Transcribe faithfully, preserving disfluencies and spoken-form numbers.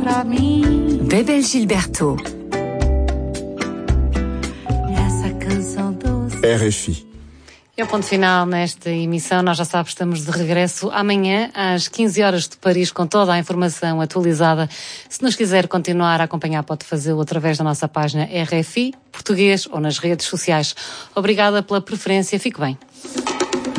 pra mim. Bebel Gilberto. Essa canção doce. R F I. É o ponto final nesta emissão. Nós já sabes, estamos de regresso amanhã às quinze horas de Paris com toda a informação atualizada. Se nos quiser continuar a acompanhar, pode fazê-lo através da nossa página R F I Português ou nas redes sociais. Obrigada pela preferência. Fique bem.